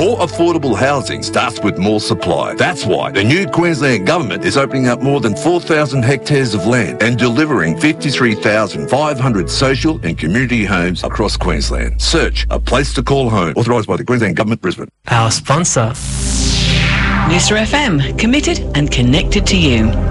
More affordable housing starts with more supply. That's why the new Queensland Government is opening up more than 4,000 hectares of land and delivering 53,500 social and community homes across Queensland. Search A Place to Call Home. Authorised by the Queensland Government, Brisbane. Our sponsor. Noosa FM, committed and connected to you.